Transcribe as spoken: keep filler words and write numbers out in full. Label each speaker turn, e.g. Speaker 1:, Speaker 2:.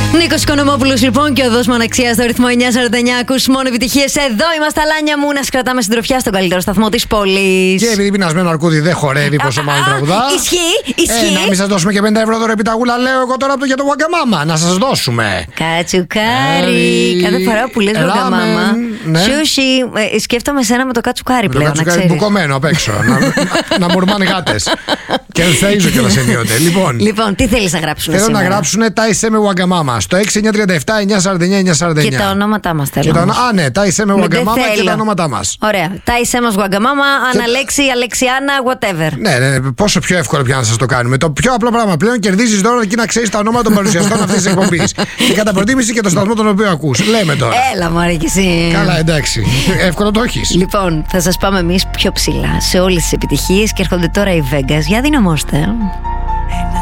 Speaker 1: Νίκος Οικονομόπουλος λοιπόν και ο οδός μοναξίας στο ρυθμό εννιά σαράντα εννιά. Ακούς μόνο επιτυχίες. Εδώ είμαστε, Αλάνια μου, να σκρατάμε συντροφιά στον καλύτερο σταθμό της πόλης.
Speaker 2: Και επειδή πεινασμένο αρκούδι δεν χορεύει, πόσο μάλλον τραγουδά.
Speaker 1: Ισχύει, ισχύει.
Speaker 2: Ε, να μην σας δώσουμε και πενήντα ευρώ δώρο επιταγούλα, λέω εγώ τώρα για το Waggamama. Να σας δώσουμε.
Speaker 1: Κατσουκάρι. Κάθε φορά που λες Waggamama.
Speaker 2: Ναι.
Speaker 1: Σούσι, ε, σκέφτομαι σένα με το κατσουκάρι πλέον.
Speaker 2: Το κατσουκάρι μπουκωμένο απ' έξω. να, να μουρμάνε γάτες. Και θα ίζω και να ενίοτε. Λοιπόν,
Speaker 1: λοιπόν, τι θέλεις να γράψουν?
Speaker 2: θέλω
Speaker 1: σήμερα
Speaker 2: να γράψουν τα Ισέ με Waggamama στο έξι εννιά τρία επτά εννιά σαράντα εννιά εννιά σαράντα εννιά.
Speaker 1: Και τα ονόματά μας θέλω.
Speaker 2: Τα, α, ναι, τα Ισέ με Waggamama και τα ονόματά μας.
Speaker 1: Ωραία. Τα Ισέ μας Waggamama, Άννα Λέξη, Αλεξιάνα, whatever.
Speaker 2: Ναι, ναι, πόσο πιο εύκολο πια να σας το κάνουμε. Το πιο απλό πράγμα πλέον, κερδίζεις δώρο εκεί να ξέρεις τα ονόματα των παρουσιαστών αυτής της εκπομπής. Και κατά προτίμηση και το σταθμό τον οποίο ακούς. Λέμε τώρα.
Speaker 1: Έλα, μωρέ κι εσύ.
Speaker 2: Καλά, εντάξει. Εύκολο το έχεις.
Speaker 1: Λοιπόν, θα σας πάμε εμείς πιο ψηλά σε όλες τις επιτυχίες και έρχονται τώρα οι Vegas. Για δυναμώστε.